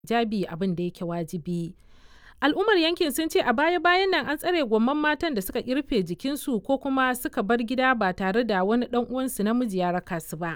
hijabi abin da yake wajibi. Al'ummar yankin sun ce a baya-bayan nan an tsare gwamman matan da suka kirfe jikinsu ko kuma suka bar gida ba tare da wani ɗan uwansu namiji ya raka su ba.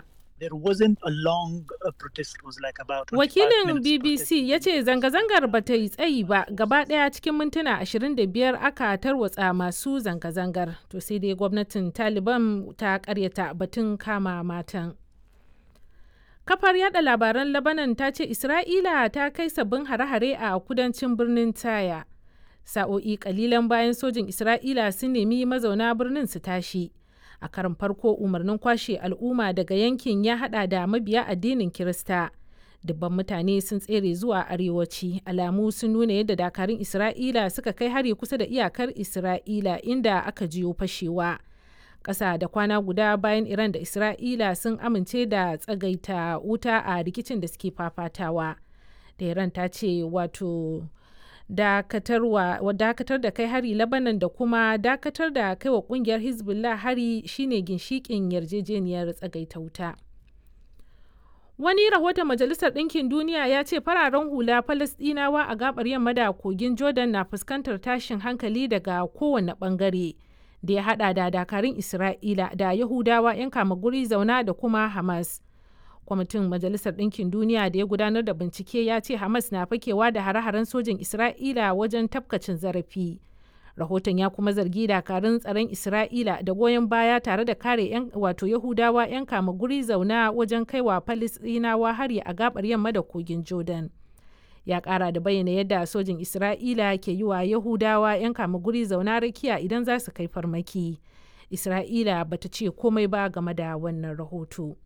Wakilin BBC ya ce zanga-zangar ba ta yi tsayi ba, gaba ɗaya cikin mintuna 25 aka tarwatsa masu zanga-zangar. To sai dai gwamnatin Taliban ta karyata batun kama matan. Kafar yada labaran Lebanon ta ce Isra'ila ta kai sabbin hare-hare a kudancin birnin Taya. Sa'o'i kalilan bayan sojin Isra'ila sun nemi mazauna birnin su tashi. A karin farko umarnin kwashe al'umma daga yankin ya hada da mabiya addinin Kirista. Dubban mutane sun tsere zuwa arewaci. Alamu sun nuna yadda dakarun Isra'ila suka kai hari kusa da iyakar Isra'ila inda aka jiyo fashewa. Ƙasa da kwana guda bayan Iran da Isra'ila sun amince da tsagaita wuta a rikicin da suke fafatawa. Da Iran ta ce wato dakatar da kai hari Lebanon da kuma dakatar da kai wa kungiyar Hezbollah hari shine ginshikin yarjejeniyar tsagaita wuta. Wani rahoton Majalisar Ɗinkin Duniya ya ce fararen hula Falasɗinawa a gabar yamma da kogin Jordan na fuskantar tashin hankali daga kowane ɓangare da ya hada da dakarun Isra'ila da Yahudawa 'yan kama guri zauna da kuma Hamas. Kwamitin Majalisar Ɗinkin Duniya da ya gudanar da bincike ya ce Hamas na fakewa da hare-haren sojin Isra'ila wajen tafkacin zarafi. Rahoton ya kuma zargi dakarun tsaron Isra'ila da goyon baya tare da kare Yahudawa 'yan kama guri zauna wajen kaiwa Falasɗinawa hari a gabar yamma da kogin Jordan. Ya kara da bayyana yadda sojin Isra'ila ke yi wa Yahudawa 'yan kama guri zauna rakiya idan za su kai farmaki. Isra'ila bata ce komai ba game da wannan rahoto.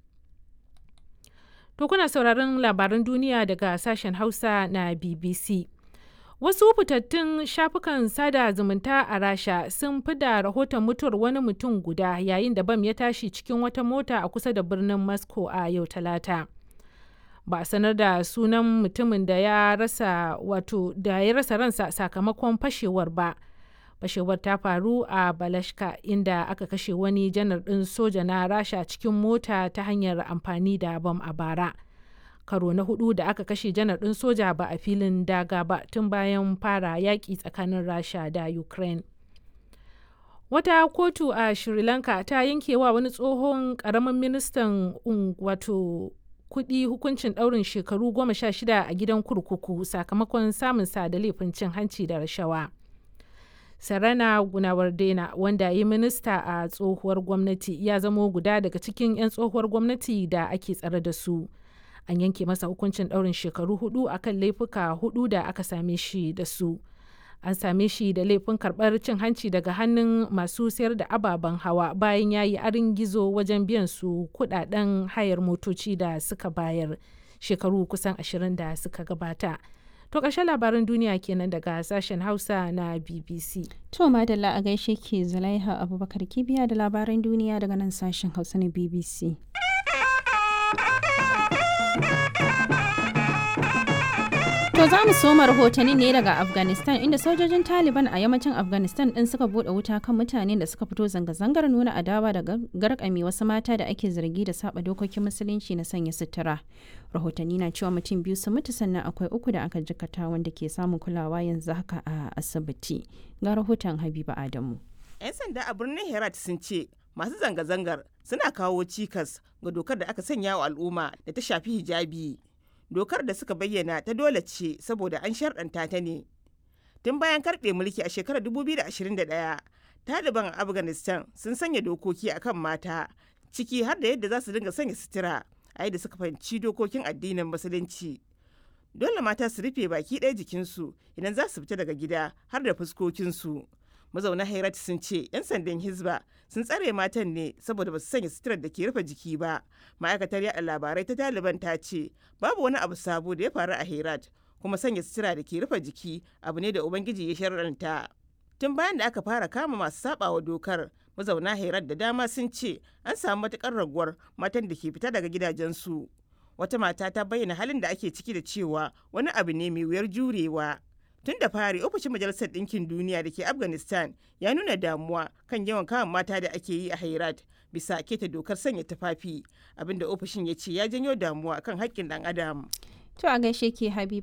To kuna sauraron labaran duniya daga sashen Hausa na BBC. Wasu fitattun shafukan sada zumunta a Rasha sun fi da rahoton mutuwar wani mutum guda yayin da bam ya tashi cikin wata mota a kusa da birnin Moscow a yau Talata. Ba a sanar da sunan mutumin da ya rasa ransa sakamakon fashewar ba. Fashewar ta faru a Balashka inda aka kashe wani janar ɗin soja na Rasha cikin mota ta hanyar amfani da bam a bara. Karo na hudu da aka kashe janar ɗin soja ba a filin daga ba tun bayan fara yaƙi tsakanin Rasha da Ukraine. Wata kotu a Sri Lanka ta yankewa wani tsohon ƙaramin ministan kuɗi hukuncin ɗaurin shekaru 16 a gidan kurkuku sakamakon samun sa da laifin cin hanci da rashawa. Sarana Gunawardena wanda ya yi minista a tsohuwar gwamnati ya zamo guda daga cikin 'yan tsohuwar gwamnati da ake tsare da su. An yanke masa hukuncin ɗaurin shekaru 4 akan laifuka 4 da aka same shi da su. An same shi da laifin karɓar cin hanci daga hannun masu sayar da ababen hawa bayan ya yi arin gizo wajen biyan su kuɗaɗen hayar motoci da suka bayar shekaru kusan 20 da suka gabata. To ƙarshen labaran duniya kenan daga sashen Hausa na BBC. To madalla a gaishe ke Zulaiha Abubakar Kibiya da labaran duniya daga nan sashen Hausa na BBC. To za mu soma rahotanni ne daga Afghanistan inda sojojin Taliban a yammacin Afghanistan din suka bude wuta kan mutane da suka fito zanga-zangar nuna adawa da garkame wasu mata da ake zargi da saba dokokin musulunci na sanya sutura. Rahotanni na cewa mutum 2 sun mutu sannan akwai 3 da aka jikata wanda ke samun kulawa yanzu haka a asibiti. Ga rahoton Habiba Adamu. 'Yan sanda a birnin Herat sun ce masu zanga-zangar suna kawo cikas ga dokar da aka sanya wa al'umma da ta shafi hijabi. Dokar da suka bayyana ta dole ce saboda an sharɗanta ta ne. Tun bayan karɓe mulki a shekarar 2021, Taliban a Afghanistan sun sanya dokoki akan mata, ciki har da yadda za su dinga sanya sutura a yadda suka fahimci dokokin addinin Musulunci. Dole mata su rufe baki ɗaya jikinsu idan za su fita daga gida har da fuskokinsu. Mazauna Herat sun ce 'yan sandan Hizba sun tsare matan ne saboda ba su sanya suturar da ke rufe jiki ba. Ma'aikatar yaɗa labarai ta Taliban ta ce babu wani abu sabo da ya faru a Herat, kuma sanya sutura da ke rufe jiki abu ne da Ubangiji ya shar'anta. Tun bayan da aka fara kama masu sabawa dokar, mazauna Herat da dama sun ce an samu matukar raguwar matan da ke fita daga gidajensu. Wata mata ta bayyana halin da ake ciki da cewa wani abu ne mai wuyar jurewa. Tun da fari ofishin Majalisar Ɗinkin Duniya da ke Afghanistan ya nuna damuwa kan yawan kama mata da ake yi a Herat bisa keta dokar sanya tufafi, abinda ofishin ya ce ya janyo damuwa kan haƙƙin ɗan adam. To a gaishe ke Habiba.